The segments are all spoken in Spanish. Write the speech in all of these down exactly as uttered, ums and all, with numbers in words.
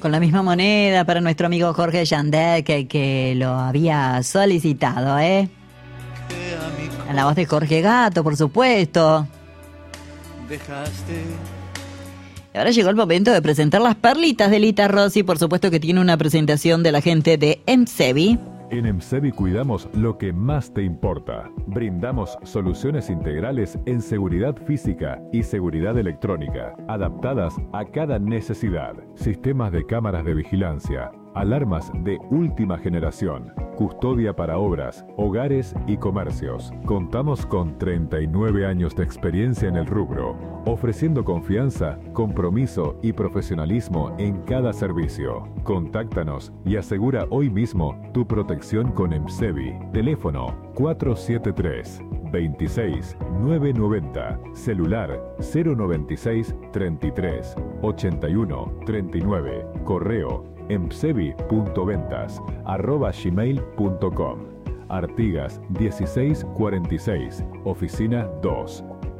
Con la misma moneda para nuestro amigo Jorge Yandel, que, que lo había solicitado, ¿eh? A la voz de Jorge Gato, por supuesto. Dejaste. Y ahora llegó el momento de presentar las perlitas de Lita Rossi, por supuesto que tiene una presentación de la gente de EMSEVI. En EMSEVI cuidamos lo que más te importa. Brindamos soluciones integrales en seguridad física y seguridad electrónica, adaptadas a cada necesidad. Sistemas de cámaras de vigilancia, alarmas de última generación, custodia para obras, hogares y comercios. Contamos con treinta y nueve años de experiencia en el rubro, ofreciendo confianza, compromiso y profesionalismo en cada servicio. Contáctanos y asegura hoy mismo tu protección con EMSEVI. Teléfono cuatro siete tres, veintiséis, novecientos noventa. Celular cero noventa y seis, treinta y tres, ochenta y uno, treinta y nueve. Correo emsevi punto ventas arroba gmail punto com. Artigas dieciséis cuarenta y seis, oficina dos.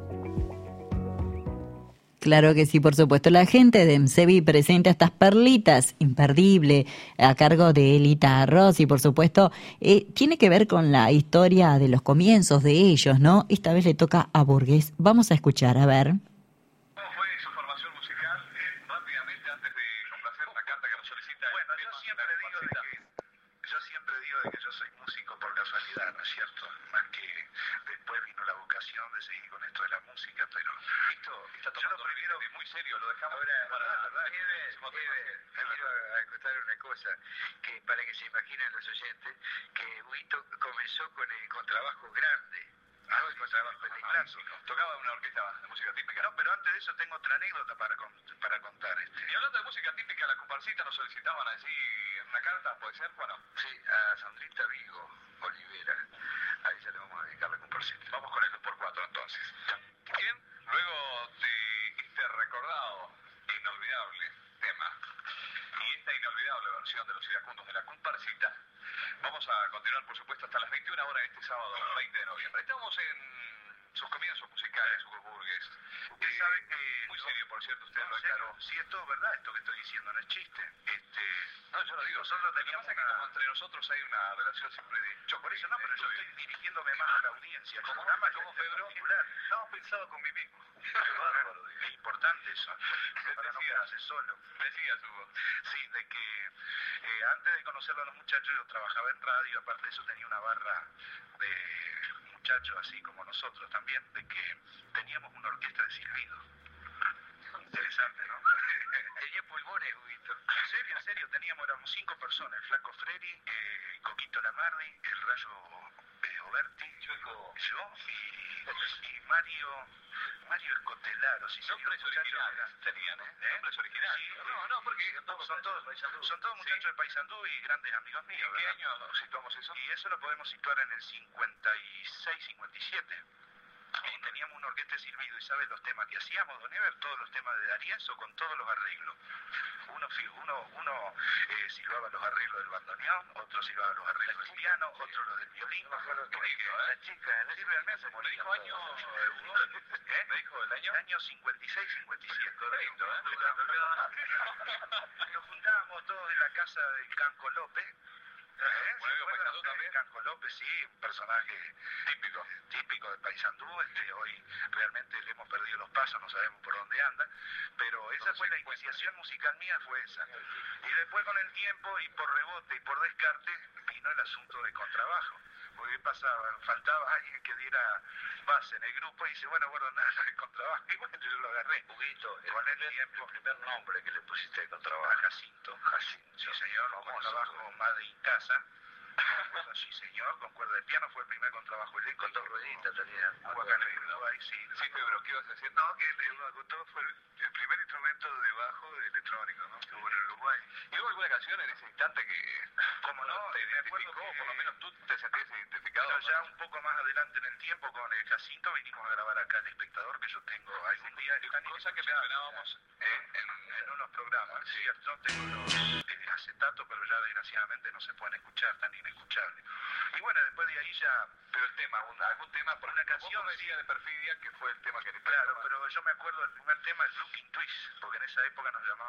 Claro que sí, por supuesto. La gente de EMSEVI presenta estas perlitas imperdible a cargo de Lita Rossi, por supuesto. Eh, tiene que ver con la historia de los comienzos de ellos, ¿no? Esta vez le toca a Burgués. Vamos a escuchar, a ver. ¿Cómo fue su formación musical? Rápidamente, antes de complacer una carta que nos solicita. Bueno, yo siempre digo de que yo siempre digo de que yo soy músico por casualidad, ¿no es cierto? Más que después vino la vocación de seguir con esto de la música, pero Esto está tomando un primero muy serio, lo dejamos ahora, para... verdad, quiero acotar una cosa, que para que se imaginen los oyentes, que Huguito comenzó con el contrabajo grande, no el contrabajo de clásico. Tocaba en una orquesta de música típica. No, pero antes de eso tengo otra anécdota para, con- para contar. Este. Y hablando de música típica, la comparsita nos solicitaban así en una carta, ¿puede ser? Bueno, Sí, a Sandrita Vigo Olivera, a ella le vamos a dedicar la comparsita. vamos con el dos por cuatro entonces. Bien, luego de este recordado e inolvidable tema y esta inolvidable versión de los iracundos de la comparsita, vamos a continuar, por supuesto, hasta las veintiuna horas este sábado, veinte de noviembre. Estamos en sus comienzos musicales, Hugo Burgues. Usted Eh, sabe que... Muy serio, por cierto, usted No, lo en serio, aclaró. sí, es todo verdad esto que estoy diciendo, no es chiste. Este, No, yo lo digo. Nosotros Lo que teníamos pasa es que una- como entre nosotros hay una relación siempre de... Yo por eso no, pero yo estoy dirigiéndome más a la audiencia. El ¿Cómo? programa ¿Cómo, es Pedro? particular. No, pensaba con mí mismo. Qué bárbaro. Es importante eso, para no decía. quedarse solo. Decías, Hugo. Sí, de que eh, antes de conocerlo a los muchachos yo trabajaba en radio, aparte de eso tenía una barra de muchachos así como nosotros también, de que teníamos una orquesta de silbido. Interesante, ¿no? Tenía pulmones, Huguito. En serio, en serio, teníamos, éramos cinco personas, el Flaco Freri, eh, Coquito Lamardi, el Rayo eh, Oberti, yo y, y Mario, Mario Escotelaro, si se dio, Nombres muchachos, originales eran- tenían, ¿eh? ¿Eh? Nombres originales. Sí, no, no, porque... son todos, son todos muchachos Sí. de Paysandú y grandes amigos ¿Y míos. en qué ¿verdad? año situamos eso? Y eso lo podemos situar en el cincuenta y seis, cincuenta y siete. Y teníamos una orquesta de silbido y ¿sabes los temas que hacíamos, Don Ever? Todos los temas de D'Arienzo con todos los arreglos. Uno, fi- uno, uno eh, silbaba los arreglos del bandoneón, otro silbaba los arreglos del piano, otro los del violín. Qué lindo, ¿eh? La chica, sí, realmente ¿Me dijo año, eh, Hugo? ¿Eh? ¿Me dijo el año? Año cincuenta y seis, cincuenta y siete. Correcto, ¿eh? Nos juntábamos todos en la casa del Canco López. ¿Eh? Bueno, ¿Se acuerdan Paysandú ustedes? también. Canco López, sí, un personaje Típico. típico de Paysandú. Este, hoy realmente le hemos perdido los pasos, no sabemos por dónde anda. Pero esa fue la iniciación musical mía, fue esa. Y después con el tiempo y por rebote y por descarte vino el asunto de contrabajo. Porque pasaba, faltaba alguien que diera base en el grupo y dice, bueno, bueno, nada de contrabajo. Y bueno, yo lo agarré. Huguito, con el tiempo, el primer nombre que le pusiste de contrabajo. Jacinto. Jacinto. Sí, señor, un contrabajo más de casa. Concuerda, sí, señor, con cuerda de piano fue el primer contrabajo eléctrico. Con dos rueditas tenía. Acá en el Uruguay, sí. Sí, Pedro, ¿qué ibas a decir? No, que el locutor fue el, el primer instrumento de bajo electrónico, ¿no? Que hubo en el Uruguay. ¿Y hubo alguna canción en ese instante que ¿Cómo no? te Me acuerdo identificó, que- por lo menos tú te sentías identificado? Pero ya un poco más adelante en el tiempo con el Jacinto vinimos a grabar acá El Espectador, que yo tengo algún día... están Cosa que inescuchables, mencionábamos ¿eh? en, en unos programas, ¿cierto? Tengo los eh, acetatos, pero ya desgraciadamente no se pueden escuchar, están inescuchables. Y bueno, después de ahí ya... Pero el tema, un- algún tema, por Una ejemplo, canción, vos decías de Perfidia, que fue el tema que te Claro, pero yo me acuerdo del primer tema, el Looking Twist, porque en esa época nos llamaban